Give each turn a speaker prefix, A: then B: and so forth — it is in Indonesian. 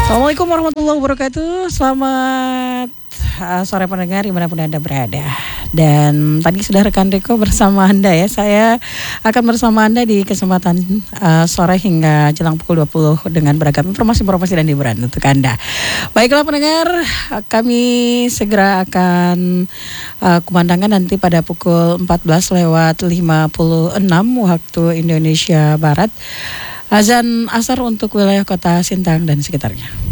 A: Assalamualaikum warahmatullahi wabarakatuh. Selamat sore pendengar dimanapun Anda berada. Dan tadi sudah rekan Riko bersama Anda ya. Saya akan bersama Anda di kesempatan sore hingga jelang pukul 20 dengan beragam informasi dan hiburan untuk Anda. Baiklah pendengar, kami segera akan kumandangkan nanti pada pukul 14:56 waktu Indonesia Barat. Azan asar untuk wilayah kota Sintang dan sekitarnya.